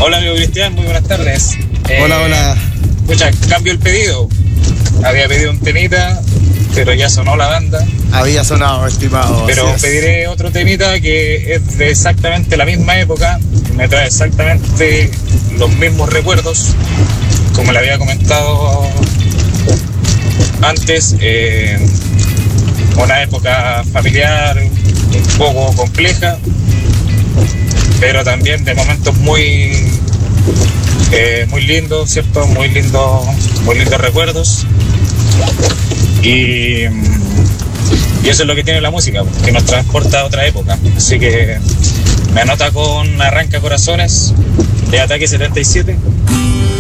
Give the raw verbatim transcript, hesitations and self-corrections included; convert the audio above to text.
Hola amigo Cristian, muy buenas tardes. Eh, hola, hola. Escucha, cambio el pedido. Había pedido un temita, pero ya sonó la banda. Había sonado, estimado. Pero pediré otro temita que es de exactamente la misma época, me trae exactamente los mismos recuerdos, como le había comentado antes, eh, una época familiar un poco compleja, pero también de momentos muy eh, muy lindos, ¿cierto? Muy lindos, muy lindos recuerdos. Y, y eso es lo que tiene la música, que nos transporta a otra época. Así que me anota con Arranca Corazones de Ataque setenta y siete.